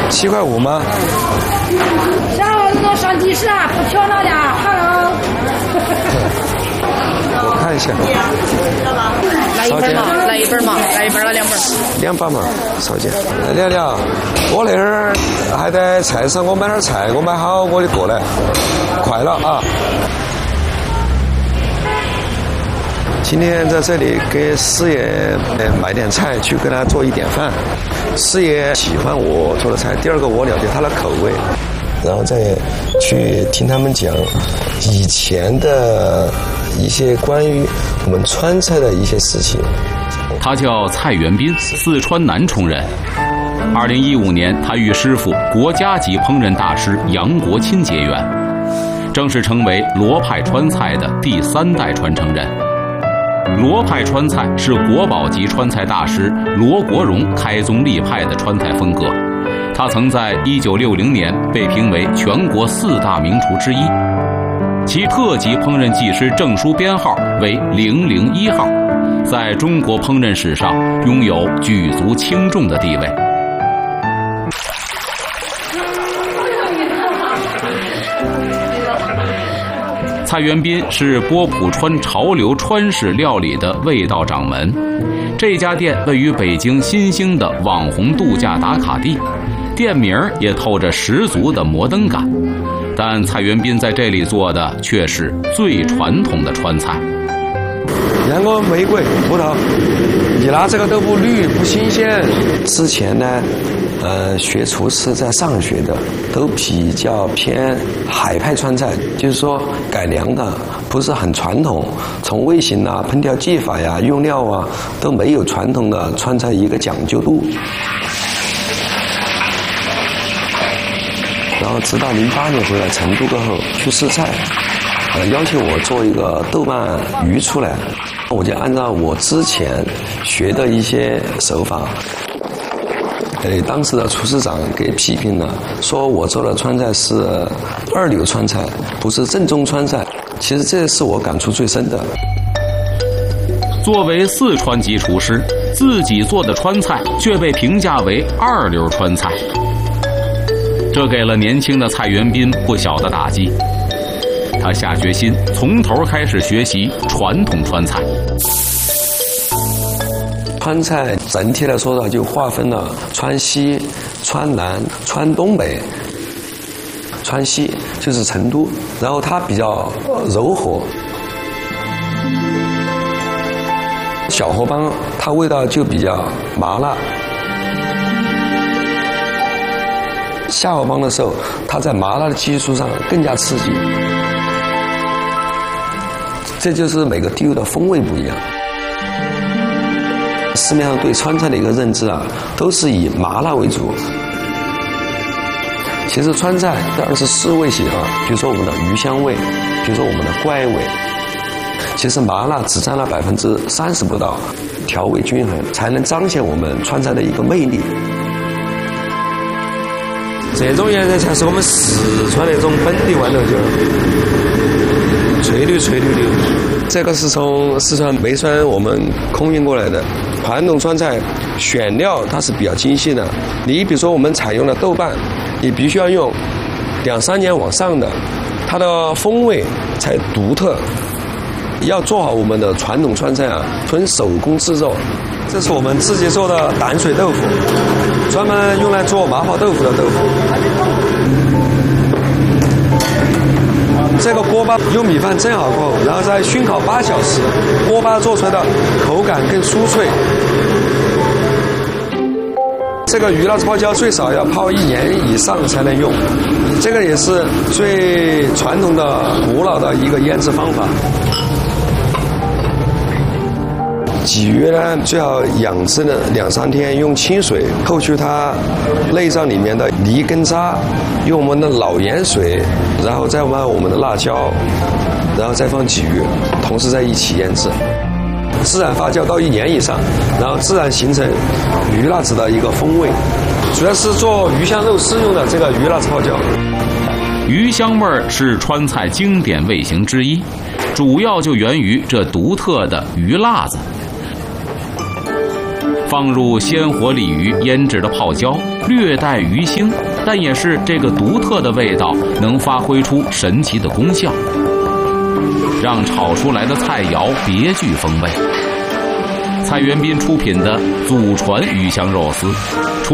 7块5吗？ 然后那上地是啊，不漂亮的，Hello。 我看一下。 来一本嘛，来一本嘛，来一本了2本。 2本嘛，少见。聊聊，我那会儿还在菜市场，我买点菜，我买好我就过来，快了啊。今天在这里给师爷买点菜，去给他做一点饭。师爷喜欢我做的菜，第二个我了解他的口味，然后再去听他们讲以前的一些关于我们川菜的一些事情。 他叫蔡元斌，四川南充人。2015年，他与师傅国家级烹饪大师杨国钦结缘，正式成为罗派川菜的第3代传承人。罗派川菜是国宝级川菜大师罗国荣开宗立派的川菜风格。他曾在1960年被评为全国4大名厨之一，其特级烹饪技师证书编号为001号，在中国烹饪史上拥有举足轻重的地位。蔡元斌是波普川潮流川式料理的味道掌门，这家店位于北京新兴的网红度假打卡地，店名也透着十足的摩登感。但蔡元斌在这里做的却是最传统的川菜。 两个玫瑰葡萄，你拿这个都不绿不新鲜。之前呢，学厨师在上学的都比较偏海派川菜，就是说改良的，不是很传统，从味型啊、烹调技法呀、用料啊都没有传统的川菜一个讲究度。然后直到08年回来成都过后去试菜，要求我做一个豆瓣鱼出来，我就按照我之前学的一些手法。当时的厨师长给批评了，说我做的川菜是2流川菜，不是正宗川菜。其实这是我感触最深的。 作为四川籍厨师，自己做的川菜却被评价为2流川菜，这给了年轻的蔡元斌不小的打击。他下决心从头开始学习传统川菜。 川菜整体来说呢，就划分了川西、川南、川东北。川西就是成都，然后它比较柔和。小河帮它味道就比较麻辣。下河帮的时候，它在麻辣的基础上更加刺激。这就是每个地域的风味不一样。市面上对川菜的一个认知啊，都是以麻辣为主。其实川菜的24味型啊，比如说我们的鱼香味，比如说我们的怪味，其实麻辣只占了30%不到，调味均衡才能彰显我们川菜的一个魅力。这种颜色才是我们四川那种本地豌豆角，翠绿翠绿的。这个是从四川梅川我们空运过来的传统川菜，选料它是比较精细的。你比如说我们采用的豆瓣，你必须要用2-3年往上的，它的风味才独特。要做好我们的传统川菜啊，纯手工制作。这是我们自己做的淡水豆腐，专门用来做麻婆豆腐的豆腐。这个锅巴用米饭蒸好过后，然后再熏烤8小时，锅巴做出来的口感更酥脆。这个鱼辣子泡椒最少要泡1年以上才能用，这个也是最传统的古老的一个腌制方法。鲫鱼呢，最好养殖了2-3天，用清水扣去它内脏里面的泥根渣，用我们的老盐水，然后再放我们的辣椒，然后再放鲫鱼，同时在一起腌制，自然发酵到1年以上，然后自然形成鱼辣子的一个风味。主要是做鱼香肉丝用的这个鱼辣子泡椒。 鱼香味儿是川菜经典味型之一，主要就源于这独特的鱼辣子。 放入鲜活鲤鱼腌制的泡椒，略带鱼腥，但也是这个独特的味道能发挥出神奇的功效，让炒出来的菜肴别具风味。蔡元斌出品的祖传鱼香肉丝，